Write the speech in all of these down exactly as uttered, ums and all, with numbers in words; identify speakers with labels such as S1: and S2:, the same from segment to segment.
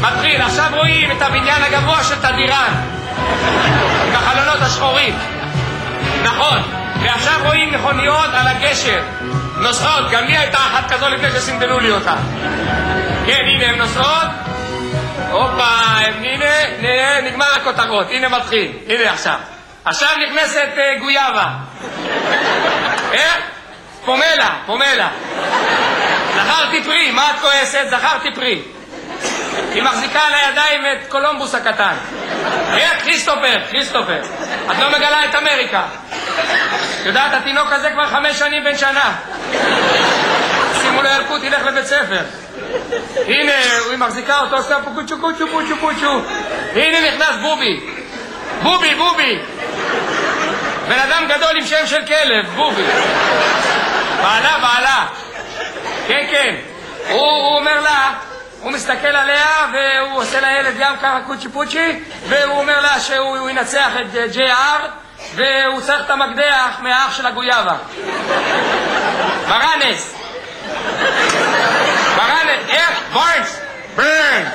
S1: מתחיל, עכשיו רואים את הבניין הגבוה של תדירן עם החלונות השחורים, נכון, ועכשיו רואים מכוניות על הגשר נוסעות, גם לי הייתה אחת כזו לפני שסמדלו לי אותה. כן, הנה הן נוסעות, הופה, הנה, הנה, נגמר הכותרות, הנה מתחיל, הנה עכשיו עכשיו נכנסת uh, גויאבה. איך? פומלה, פומלה. זכרתי פרי, מה את כועסת? זכרתי פרי. היא מחזיקה על הידיים את קולומבוס הקטן. איך? כריסטופר, כריסטופר. את לא מגלה את אמריקה. יודעת, התינוק הזה כבר חמש שנים בן שנה. שימו לו ילקוט, ילך לבית ספר. הנה, היא מחזיקה אותו, עושה פה קוצ'ו, קוצ'ו, קוצ'ו, קוצ'ו. הנה נכנס בובי. בובי, בובי. בן אדם גדול עם שם של כלב, בובי. בעלה, בעלה. כן, כן. הוא, הוא אומר לה, הוא מסתכל עליה והוא עושה לילד גם ככה קוצ'י פוצ'י, והוא אומר לה שהוא ינצח את ג'יי אר והוא צריך את המקדח מהאח של הגויאבה. ברנס. ברנס. איך? ברנס. ברנס.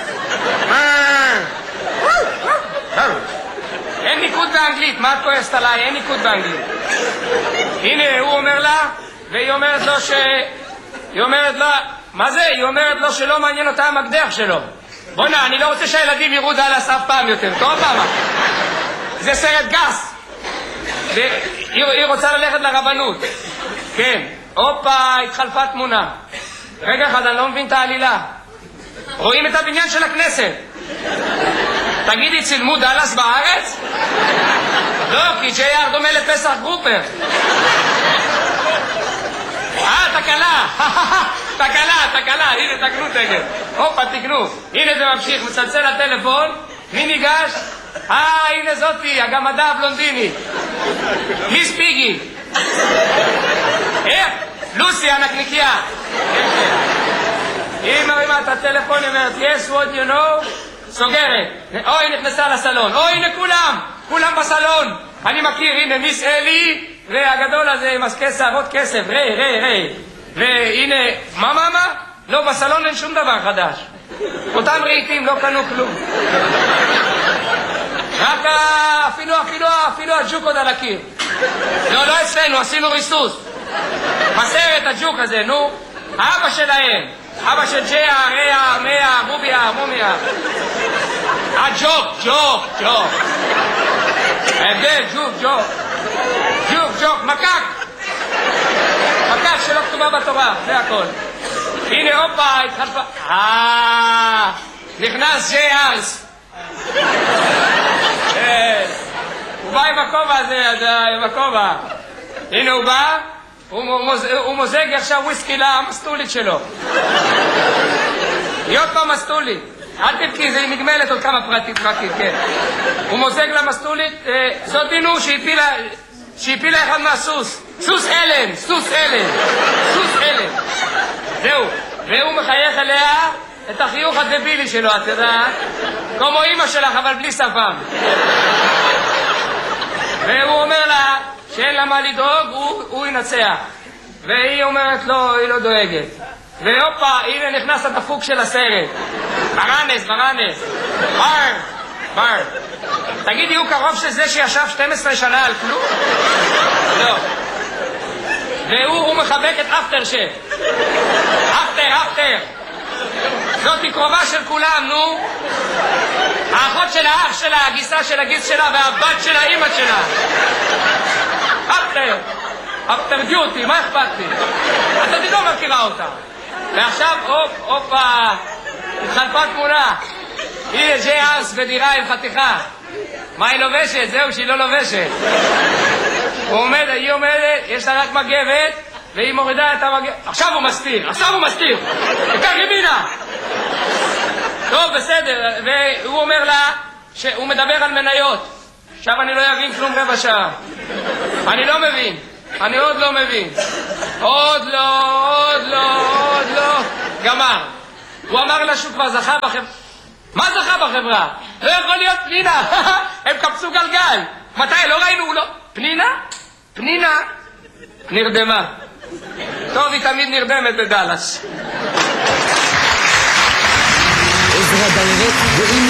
S1: ברנס. אין ניקוד באנגלית, מה את כועסת עליי? אין ניקוד באנגלית. הנה, הוא אומר לה, והיא אומרת לו ש... היא אומרת לו, מה זה? היא אומרת לו שלא מעניין אותה המקדח שלו. בונה, אני לא רוצה שהילדים יראו דאלאס אף פעם יותר. טוב פעם. זה סרט גס. והיא היא רוצה ללכת לרבנות. כן. הופה, התחלפה תמונה. רגע אחד, אני לא מבין את העלילה. רואים את הבניין של הכנסת. תגידי, צילמו דאלאס בארץ? לא, כי ג'יי אר דומה לפסח גרופר. אה, תקלה. תקלה, תקלה. הנה, תקנו תגל. הופה, תקנו. הנה זה ממשיך, מצלצל הטלפון. מי ניגש? אה, הנה זאתי, הגמדה הבלונדינית. מיס פיגי. איך? לוסי, הנקניקיה. היא מרימה את הטלפון, היא אומרת, yes, what you know? סוגרת. אוי, נכנסה לסלון. אוי, הנה כולם. כולם בסלון. אני מכיר, הנה מיס אלי, והגדול הזה עם שערות כסף. רי, רי, רי. והנה, מה, מה, מה? לא, בסלון אין שום דבר חדש. אותם רהיטים לא קנו כלום. רק אפילו, אפילו, אפילו הג'וק עוד על הקיר. לא, לא אצלנו, עשינו ריסוס. בסרט הג'וק הזה, נו. אבא שלהם. אבא של ג'יה, ריה, מאה, רוביה, מומיה. הג'וק, ג'וק, ג'וק. הבדל, ג'וק, ג'וק. ג'וק, ג'וק, מקק. מקק שלא כתובה בתורה, זה הכל. הנה, הופה, התחלפה. אה, נכנס ג'יי ארס. הוא בא עם הכובע הזה, עם הכובע. הנה הוא בא. הוא מוזג עכשיו וויסקי למסטולית שלו. להיות פה מסטולית. אל תבכי, זה נגמלת עוד כמה פרטים, פרטים, כן. הוא מוזג למסטולית, זאת דינו שהפילה אחד מהסוס. סוס אלן, סוס אלן, סוס אלן. זהו. והוא מחייך אליה את החיוך הדבילי שלו, את יודעת? כמו אמא שלך, אבל בלי שפם. והוא אומר לה שאין לה מה לדאוג, הוא, הוא ינצח. והיא אומרת לו, היא לא דואגת. והופה, הנה נכנס הדפוק של הסרט. ברנס, ברנס. בר, בר. תגידי, הוא קרוב של זה שישב שתים עשרה שנה על כלום? לא. והוא הוא מחבק את אפטר שף. אפטר, אפטר. זאת היא קרובה של כולם, נו. האחות של האח שלה, הגיסה של הגיס שלה והבת של האמא שלה. אפטר. אפטר דיוטי, מה אכפת לי? אז אני לא מכירה אותה. ועכשיו, הופ, הופה, התחלפה תמונה. הנה ג'יי ארס בדירה עם חתיכה. מה היא לובשת? זהו, שהיא לא לובשת. הוא עומד, היא עומדת, יש לה רק מגבת, והיא מורידה את המגבת. עכשיו הוא מסתיר, עכשיו הוא מסתיר. וכך ימינה. טוב, בסדר. והוא אומר לה שהוא מדבר על מניות. עכשיו אני לא אבין כלום רבע שעה. אני לא מבין. אני עוד לא מבין. עוד לא, עוד לא, עוד לא. גמר. הוא אמר לה שהוא כבר זכה בחברה. מה זכה בחברה? לא יכול להיות פנינה. הם קפצו גלגל. מתי? לא ראינו, לא. פנינה? פנינה נרדמה. טוב, היא תמיד נרדמת בדלס. עזרא דיירקט